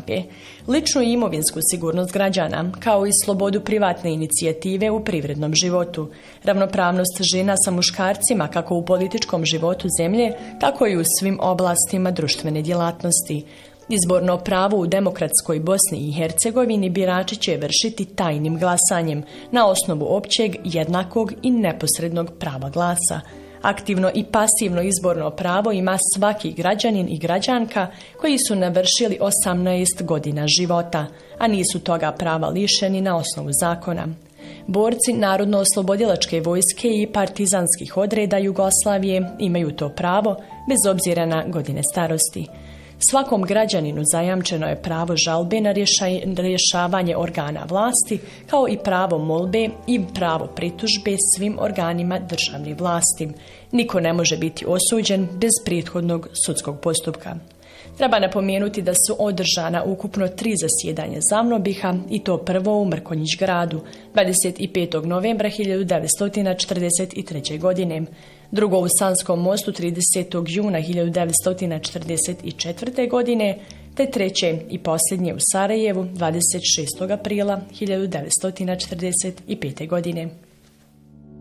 štampe, ličnu i imovinsku sigurnost građana, kao i slobodu privatne inicijative u privrednom životu, ravnopravnost žena sa muškarcima kako u političkom životu zemlje, tako i u svim oblastima društvene djelatnosti. Izborno pravo u demokratskoj Bosni i Hercegovini birači će vršiti tajnim glasanjem na osnovu općeg, jednakog i neposrednog prava glasa. Aktivno i pasivno izborno pravo ima svaki građanin i građanka koji su navršili 18 godina života, a nisu toga prava lišeni na osnovu zakona. Borci Narodno-oslobodilačke vojske i partizanskih odreda Jugoslavije imaju to pravo bez obzira na godine starosti. Svakom građaninu zajamčeno je pravo žalbe na rješavanje organa vlasti, kao i pravo molbe i pravo pritužbe svim organima državne vlasti. Niko ne može biti osuđen bez prethodnog sudskog postupka. Treba napomenuti da su održana ukupno 3 zasjedanja ZAVNOBiH-a i to prvo u Mrkonjić gradu 25. novembra 1943. godine, drugo u Sanskom mostu 30. juna 1944. godine, te treće i posljednje u Sarajevu 26. aprila 1945. godine.